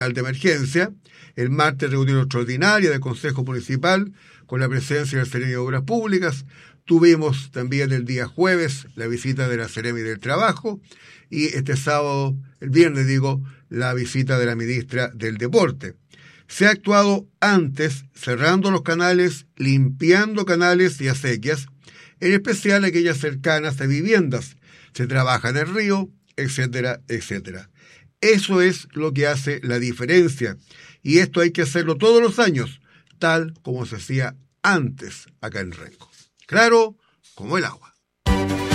de emergencia. El martes reunión extraordinaria del Consejo Municipal con la presencia del Seremi de Obras Públicas. Tuvimos también el día jueves la visita de la Seremi del Trabajo y este sábado, el viernes digo, la visita de la ministra del Deporte. Se ha actuado antes cerrando los canales, limpiando canales y acequias, en especial aquellas cercanas a viviendas. Se trabaja en el río, etcétera, etcétera. Eso es lo que hace la diferencia. Y esto hay que hacerlo todos los años, tal como se hacía antes acá en Renco. Claro como el agua.